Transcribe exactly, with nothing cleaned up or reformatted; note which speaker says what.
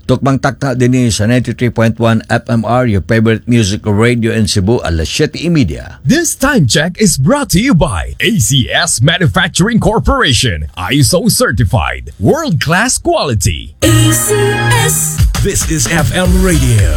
Speaker 1: Tukmang takta din sa ninety-three point one F M R, your favorite music radio in Cebu, alas siyete y media.
Speaker 2: This time check is brought to you by A C S Manufacturing Corporation, I S O certified, world-class quality.
Speaker 3: A C S.
Speaker 2: This is F M Radio,